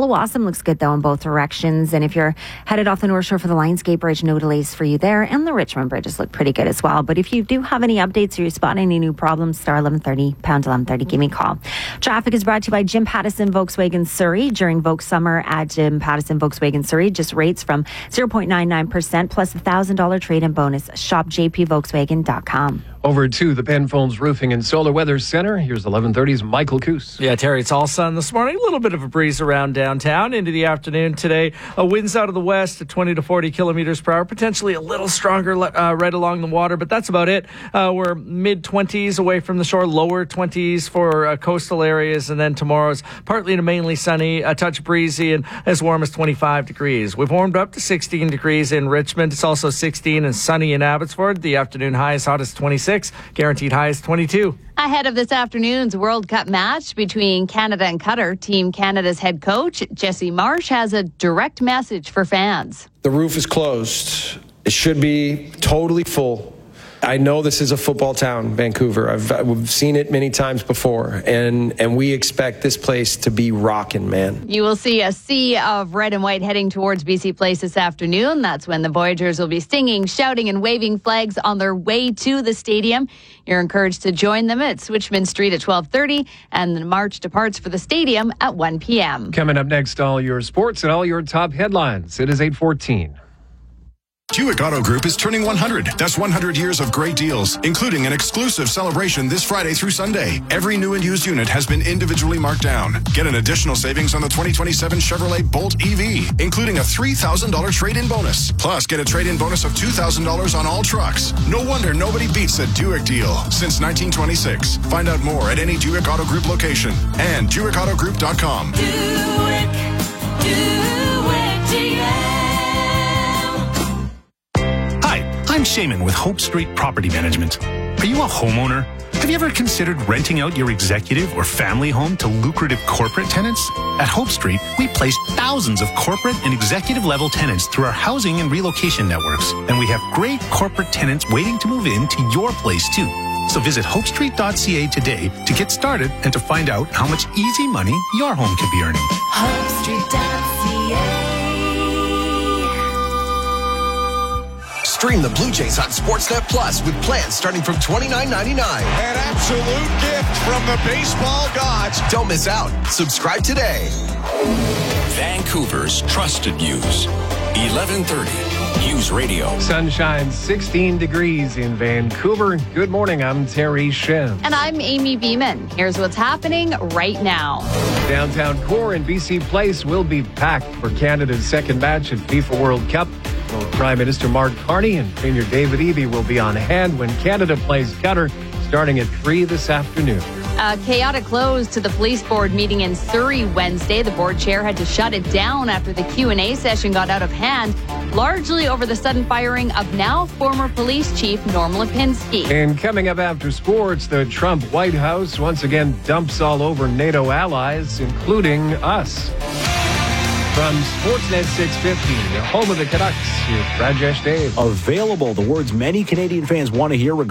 Wallawasam looks good, though, in both directions. And if you're headed off the North Shore for the Lionsgate Bridge, no delays for you there. And the Richmond bridges look pretty good as well. But if you do have any updates or you spot any new problems, star 1130, pound 1130, give me a call. Traffic is brought to you by Jim Pattison Volkswagen Surrey. During Volks Summer at Jim Pattison Volkswagen Surrey, just rates from 0.99% plus $1,000 trade-in bonus. Shop jpvolkswagen.com. Over to the Penfolds Roofing and Solar Weather Center. Here's 1130's Michael Coos. Yeah, Terry, it's all sun this morning. A little bit of a breeze around downtown into the afternoon today. Winds out of the west at 20 to 40 kilometers per hour, potentially a little stronger right along the water, but that's about it. We're mid-20s away from the shore, lower 20s for coastal areas, and then tomorrow's partly to mainly sunny, a touch breezy, and as warm as 25 degrees. We've warmed up to 16 degrees in Richmond. It's also 16 and sunny in Abbotsford. The afternoon high as hot as 26. Guaranteed high is 22. Ahead of this afternoon's World Cup match between Canada and Qatar, Team Canada's head coach, Jesse Marsh, has a direct message for fans. The roof is closed. It should be totally full. I know this is a football town, Vancouver. I've seen it many times before, and we expect this place to be rocking, man. You will see a sea of red and white heading towards BC Place this afternoon. That's when the Voyageurs will be singing, shouting, and waving flags on their way to the stadium. You're encouraged to join them at Switchman Street at 12:30, and the march departs for the stadium at 1 p.m. Coming up next, all your sports and all your top headlines. It is 8:14. Buick Auto Group is turning 100. That's 100 years of great deals, including an exclusive celebration this Friday through Sunday. Every new and used unit has been individually marked down. Get an additional savings on the 2027 Chevrolet Bolt EV, including a $3,000 trade-in bonus. Plus, get a trade-in bonus of $2,000 on all trucks. No wonder nobody beats a Buick deal since 1926. Find out more at any Buick Auto Group location and BuickAutoGroup.com. Buick GM. I'm Shaman with Hope Street Property Management. Are you a homeowner? Have you ever considered renting out your executive or family home to lucrative corporate tenants? At Hope Street, we place thousands of corporate and executive level tenants through our housing and relocation networks. And we have great corporate tenants waiting to move into your place too. So visit hopestreet.ca today to get started and to find out how much easy money your home could be earning. Hopestreet.ca. Stream the Blue Jays on Sportsnet Plus with plans starting from $29.99. An absolute gift from the baseball gods. Don't miss out. Subscribe today. Vancouver's trusted news. 1130 News Radio. Sunshine, 16 degrees in Vancouver. Good morning. I'm Terry Schiff. And I'm Amy Beeman. Here's what's happening right now. Downtown Core and BC Place will be packed for Canada's second match at FIFA World Cup. Both Prime Minister Mark Carney and Premier David Eby will be on hand when Canada plays Qatar starting at 3 this afternoon. A chaotic close to the police board meeting in Surrey Wednesday. The board chair had to shut it down after the Q&A session got out of hand, largely over the sudden firing of now former police chief Norm Lipinski. And coming up after sports, the Trump White House once again dumps all over NATO allies, including us. From Sportsnet 650, home of the Canucks, here's Rajesh Dave. Available, the words many Canadian fans want to hear regarding